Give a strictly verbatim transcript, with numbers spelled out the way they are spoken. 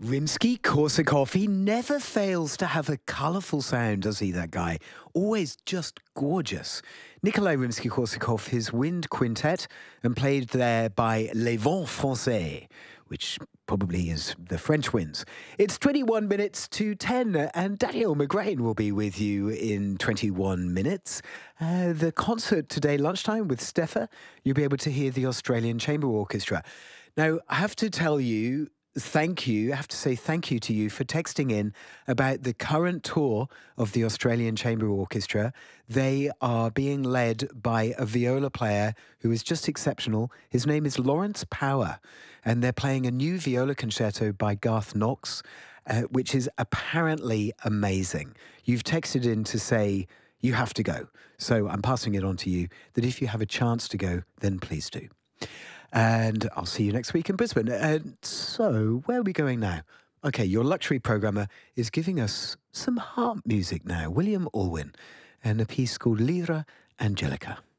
Rimsky-Korsakov, he never fails to have a colourful sound, does he, that guy? Always just gorgeous. Nikolai Rimsky-Korsakov, his wind quintet, and played there by Les Vents Français, which probably is the French winds. It's twenty-one minutes to ten, and Daniel McGrain will be with you in twenty-one minutes. Uh, the concert today, lunchtime, with Steffa, you'll be able to hear the Australian Chamber Orchestra. Now, I have to tell you, thank you. I have to say thank you to you for texting in about the current tour of the Australian Chamber Orchestra. They are being led by a viola player who is just exceptional. His name is Lawrence Power, and they're playing a new viola concerto by Garth Knox, uh, which is apparently amazing. You've texted in to say you have to go, so I'm passing it on to you, that if you have a chance to go, then please do. And I'll see you next week in Brisbane. And so, where are we going now? Okay, your luxury programmer is giving us some harp music now. William Alwyn, and a piece called Lyra Angelica.